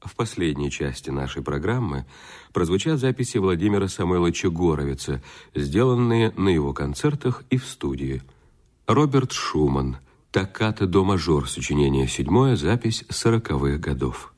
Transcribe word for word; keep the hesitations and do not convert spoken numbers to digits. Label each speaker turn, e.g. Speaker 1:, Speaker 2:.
Speaker 1: В последней части нашей программы прозвучат записи Владимира Самойловича Горовица, сделанные на его концертах и в студии. Роберт Шуман, «Токкато до мажор», сочинение седьмое, запись сороковых годов.